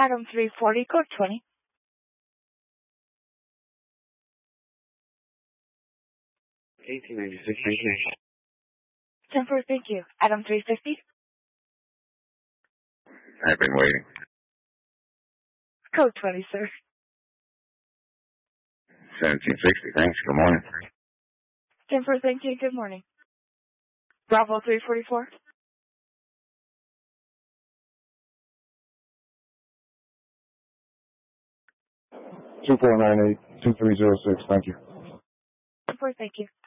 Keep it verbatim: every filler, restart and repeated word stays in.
Adam three forty, code twenty. eighteen ninety-six, thank you. ten four, thank you. Adam three fifty. I've been waiting. Code twenty, sir. seventeen sixty, thanks. Good morning. ten four, thank you. Good morning. Bravo three forty-four. two four nine eight, two three zero six, thank you. ten four, thank you.